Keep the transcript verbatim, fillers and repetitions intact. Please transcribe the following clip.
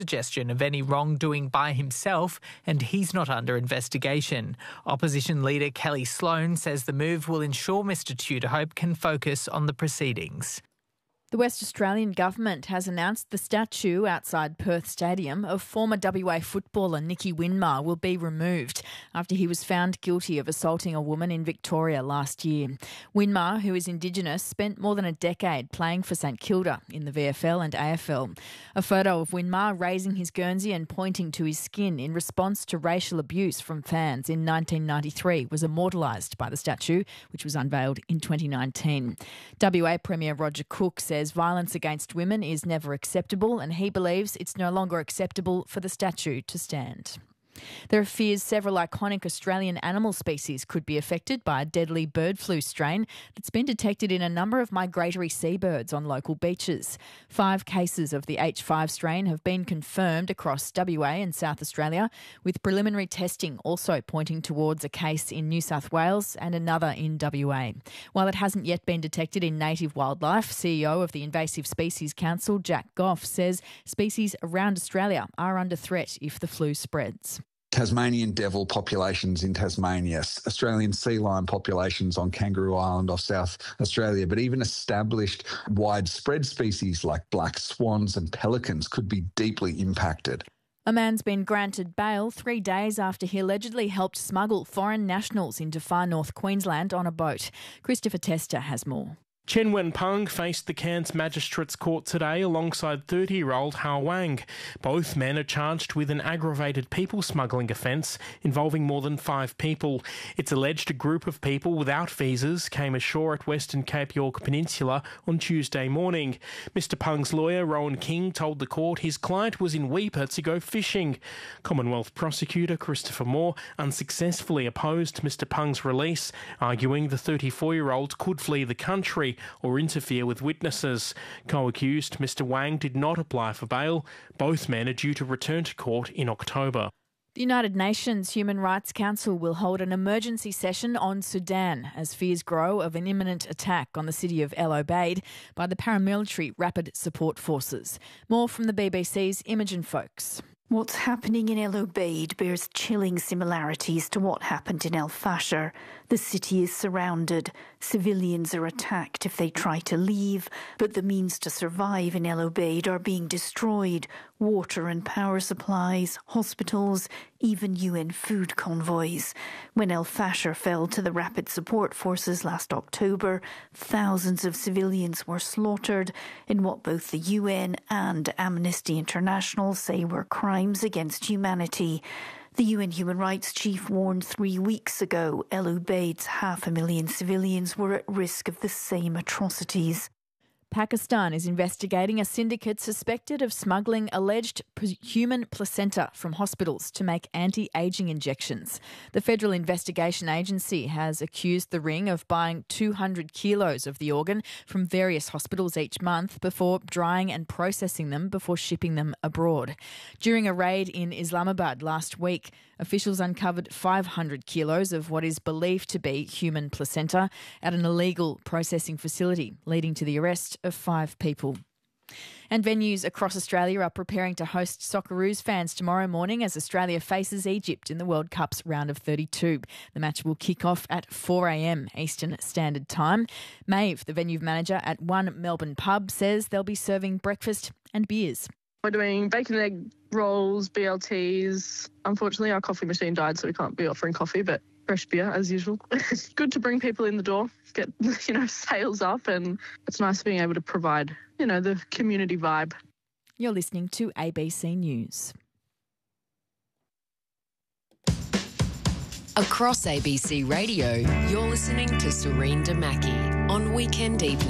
suggestion of any wrongdoing by himself, and he's not under investigation. Opposition leader Kelly Sloan says the move will ensure Mr Tudorhope can focus on the proceedings. The West Australian Government has announced the statue outside Perth Stadium of former W A footballer Nicky Winmar will be removed after he was found guilty of assaulting a woman in Victoria last year. Winmar, who is Indigenous, spent more than a decade playing for St Kilda in the V F L and A F L. A photo of Winmar raising his Guernsey and pointing to his skin in response to racial abuse from fans in nineteen ninety-three was immortalised by the statue, which was unveiled in twenty nineteen. W A Premier Roger Cook says violence against women is never acceptable, and he believes it's no longer acceptable for the statue to stand. There are fears several iconic Australian animal species could be affected by a deadly bird flu strain that's been detected in a number of migratory seabirds on local beaches. Five cases of the H five strain have been confirmed across W A and South Australia, with preliminary testing also pointing towards a case in New South Wales and another in W A. While it hasn't yet been detected in native wildlife, C E O of the Invasive Species Council, Jack Goff, says species around Australia are under threat if the flu spreads. Tasmanian devil populations in Tasmania, Australian sea lion populations on Kangaroo Island off South Australia, but even established widespread species like black swans and pelicans could be deeply impacted. A man's been granted bail three days after he allegedly helped smuggle foreign nationals into far north Queensland on a boat. Christopher Tester has more. Chen Wenpeng faced the Cairns Magistrates Court today alongside thirty-year-old Hao Wang. Both men are charged with an aggravated people smuggling offence involving more than five people. It's alleged a group of people without visas came ashore at Western Cape York Peninsula on Tuesday morning. Mister Peng's lawyer, Rowan King, told the court his client was in Weipa to go fishing. Commonwealth prosecutor Christopher Moore unsuccessfully opposed Mister Peng's release, arguing the thirty-four-year-old could flee the country or interfere with witnesses. Co-accused Mister Wang did not apply for bail. Both men are due to return to court in October. The United Nations Human Rights Council will hold an emergency session on Sudan as fears grow of an imminent attack on the city of El Obeid by the paramilitary Rapid Support Forces. More from the B B C's Imogen Folks. What's happening in El Obeid bears chilling similarities to what happened in El Fasher. The city is surrounded. Civilians are attacked if they try to leave, but the means to survive in El Obeid are being destroyed. Water and power supplies, hospitals, even U N food convoys. When El Fasher fell to the Rapid Support Forces last October, thousands of civilians were slaughtered in what both the U N and Amnesty International say were crimes against humanity. The U N Human Rights Chief warned three weeks ago El Obeid's half a million civilians were at risk of the same atrocities. Pakistan is investigating a syndicate suspected of smuggling alleged human placenta from hospitals to make anti-ageing injections. The Federal Investigation Agency has accused the ring of buying two hundred kilos of the organ from various hospitals each month before drying and processing them before shipping them abroad. During a raid in Islamabad last week, officials uncovered five hundred kilos of what is believed to be human placenta at an illegal processing facility, leading to the arrest of five people. And venues across Australia are preparing to host Socceroos fans tomorrow morning as Australia faces Egypt in the World Cup's round of thirty-two. The match will kick off at four a.m. Eastern Standard Time. Maeve, the venue manager at One Melbourne Pub, says they'll be serving breakfast and beers. We're doing bacon and egg rolls, B L Ts. Unfortunately, our coffee machine died, so we can't be offering coffee, but fresh beer as usual. It's good to bring people in the door, get, you know, sales up, and it's nice being able to provide, you know, the community vibe. You're listening to A B C News. Across A B C Radio, you're listening to Serene Damaki on Weekend Evening.